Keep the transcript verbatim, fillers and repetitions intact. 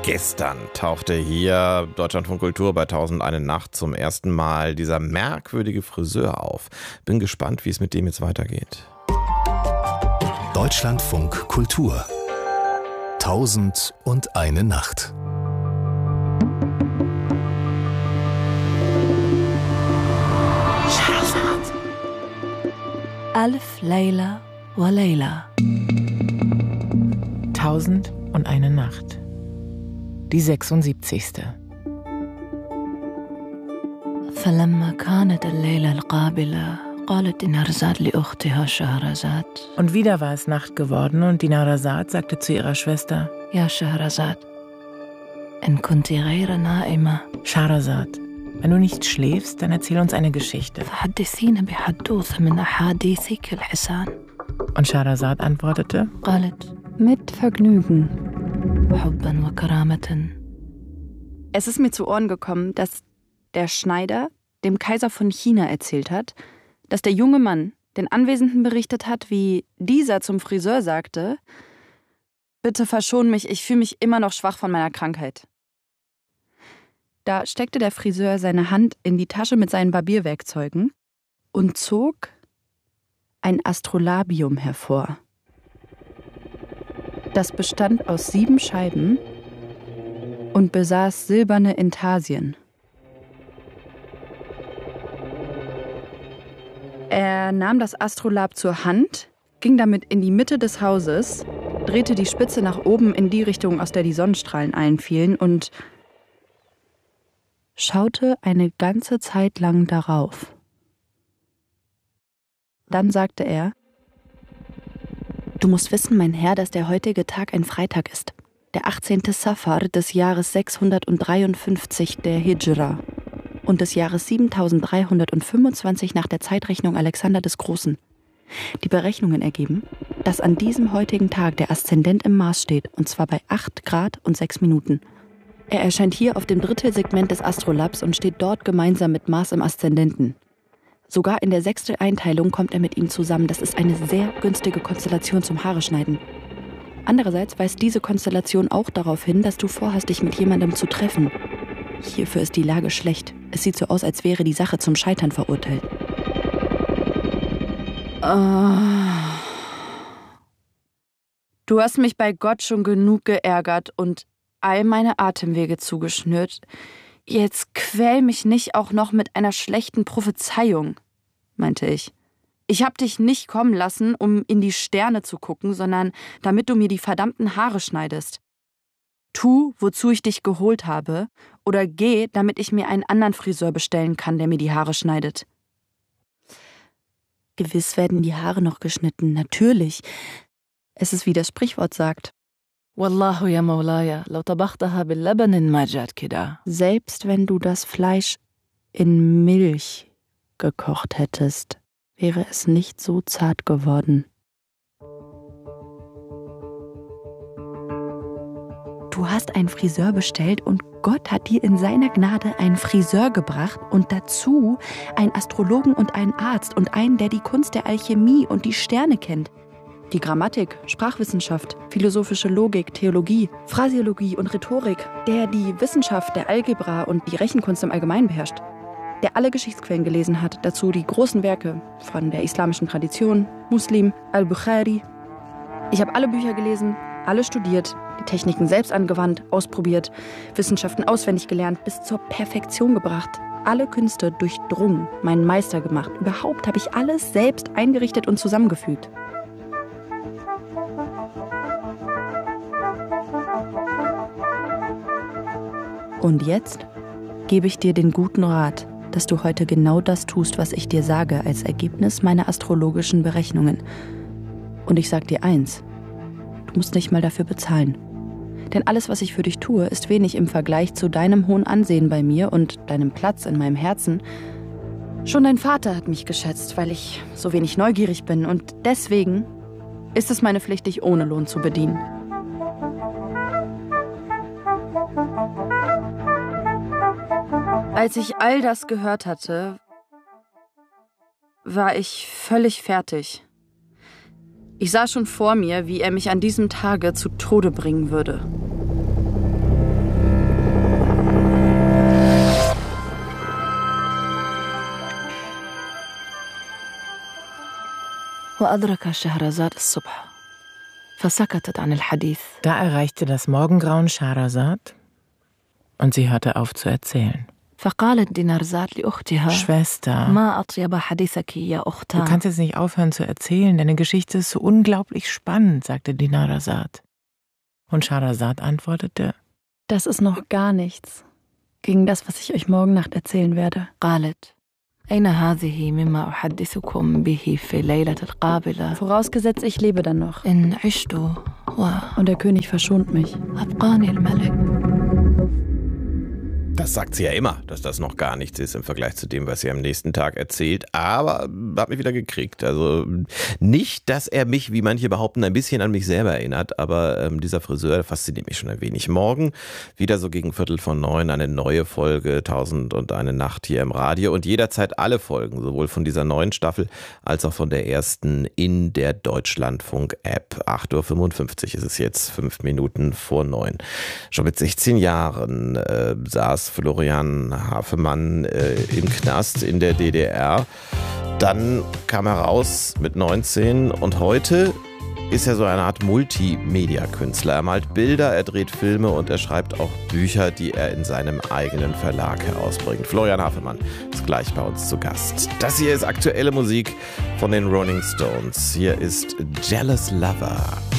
Gestern tauchte hier Deutschlandfunk Kultur bei tausendundeine Nacht zum ersten Mal dieser merkwürdige Friseur auf. Bin gespannt, wie es mit dem jetzt weitergeht. Deutschlandfunk Kultur. tausendundeine Nacht. Alf Layla wa Layla. Tausendundeine Nacht. Die sechsundsiebzigste. فلما كانت الليلة القابلة قالت نهرزاد لأختها شهرزاد. Und wieder war es Nacht geworden und die Nahrazad sagte zu ihrer Schwester: يا شهرزاد إن كنت غير نائمة Schahrazad, wenn du nicht schläfst, dann erzähl uns eine Geschichte. فحدثينا بحدوثة من أحاديثك الحسان. Und Schahrazad antwortete: قالت mit Vergnügen. حبا وكرامة. Es ist mir zu Ohren gekommen, dass der Schneider dem Kaiser von China erzählt hat, dass der junge Mann den Anwesenden berichtet hat, wie dieser zum Friseur sagte: Bitte verschon mich, ich fühle mich immer noch schwach von meiner Krankheit. Da steckte der Friseur seine Hand in die Tasche mit seinen Barbierwerkzeugen und zog ein Astrolabium hervor. Das bestand aus sieben Scheiben und besaß silberne Intarsien. Er nahm das Astrolab zur Hand, ging damit in die Mitte des Hauses, drehte die Spitze nach oben in die Richtung, aus der die Sonnenstrahlen einfielen, und schaute eine ganze Zeit lang darauf. Dann sagte er: Du musst wissen, mein Herr, dass der heutige Tag ein Freitag ist, der achtzehnte Safar des Jahres sechshundertdreiundfünfzig der Hijra und des Jahres siebentausenddreihundertfünfundzwanzig nach der Zeitrechnung Alexander des Großen. Die Berechnungen ergeben, dass an diesem heutigen Tag der Aszendent im Mars steht, und zwar bei acht Grad und sechs Minuten. Er erscheint hier auf dem Drittelsegment des Astrolabs und steht dort gemeinsam mit Mars im Aszendenten. Sogar in der Sechsteleinteilung kommt er mit ihm zusammen. Das ist eine sehr günstige Konstellation zum Haare schneiden. Andererseits weist diese Konstellation auch darauf hin, dass du vorhast, dich mit jemandem zu treffen. Hierfür ist die Lage schlecht. Es sieht so aus, als wäre die Sache zum Scheitern verurteilt. Oh. Du hast mich bei Gott schon genug geärgert und all meine Atemwege zugeschnürt. Jetzt quäl mich nicht auch noch mit einer schlechten Prophezeiung, meinte ich. Ich hab dich nicht kommen lassen, um in die Sterne zu gucken, sondern damit du mir die verdammten Haare schneidest. Tu, wozu ich dich geholt habe, oder geh, damit ich mir einen anderen Friseur bestellen kann, der mir die Haare schneidet. Gewiss werden die Haare noch geschnitten, natürlich. Es ist, wie das Sprichwort sagt. والله يا مولاي لو طبختها باللبن ما جات كده. Selbst wenn du das Fleisch in Milch gekocht hättest, wäre es nicht so zart geworden. Du hast einen Friseur bestellt und Gott hat dir in seiner Gnade einen Friseur gebracht und dazu einen Astrologen und einen Arzt und einen, der die Kunst der Alchemie und die Sterne kennt. Die Grammatik, Sprachwissenschaft, philosophische Logik, Theologie, Phraseologie und Rhetorik, der die Wissenschaft der Algebra und die Rechenkunst im Allgemeinen beherrscht, der alle Geschichtsquellen gelesen hat, dazu die großen Werke von der islamischen Tradition, Muslim, Al-Bukhari. Ich habe alle Bücher gelesen, alle studiert, die Techniken selbst angewandt, ausprobiert, Wissenschaften auswendig gelernt, bis zur Perfektion gebracht, alle Künste durchdrungen, meinen Meister gemacht. Überhaupt habe ich alles selbst eingerichtet und zusammengefügt. Und jetzt gebe ich dir den guten Rat, dass du heute genau das tust, was ich dir sage, als Ergebnis meiner astrologischen Berechnungen. Und ich sag dir eins, du musst nicht mal dafür bezahlen. Denn alles, was ich für dich tue, ist wenig im Vergleich zu deinem hohen Ansehen bei mir und deinem Platz in meinem Herzen. Schon dein Vater hat mich geschätzt, weil ich so wenig neugierig bin, und deswegen ist es meine Pflicht, dich ohne Lohn zu bedienen. Als ich all das gehört hatte, war ich völlig fertig. Ich sah schon vor mir, wie er mich an diesem Tage zu Tode bringen würde. وأدرك شهرزاد الصبح فسكتت عن الحديث. Da erreichte das Morgengrauen Schahrazad und sie hörte auf zu erzählen. فقالت دينارزاد لأختها Schwester, ما أطيب حديثك يا du أختها. kannst jetzt nicht aufhören zu erzählen, deine Geschichte ist so unglaublich spannend, sagte Dinarzad. Und Schahrazad antwortete: Das ist noch gar nichts gegen das, was ich euch morgen Nacht erzählen werde. قالت أين هذه مما أحدثكم به في ليلة القابلة Vorausgesetzt, ich lebe dann noch. إن عشت Und der König verschont mich. وأبقاني الملك. Das sagt sie ja immer, dass das noch gar nichts ist im Vergleich zu dem, was sie am nächsten Tag erzählt. Aber hat mich wieder gekriegt. Also nicht, dass er mich, wie manche behaupten, ein bisschen an mich selber erinnert. Aber ähm, dieser Friseur fasziniert mich schon ein wenig. Morgen wieder so gegen Viertel von neun eine neue Folge Tausend und eine Nacht hier im Radio. Und jederzeit alle Folgen, sowohl von dieser neuen Staffel als auch von der ersten in der Deutschlandfunk-App. acht Uhr fünfundfünfzig ist es jetzt, fünf Minuten vor neun. Schon mit sechzehn Jahren äh, saß Florian Hafemann äh, im Knast in der D D R. Dann kam er raus mit neunzehn und heute ist er so eine Art Multimedia-Künstler. Er malt Bilder, er dreht Filme und er schreibt auch Bücher, die er in seinem eigenen Verlag herausbringt. Florian Hafemann ist gleich bei uns zu Gast. Das hier ist aktuelle Musik von den Rolling Stones. Hier ist Jealous Lover.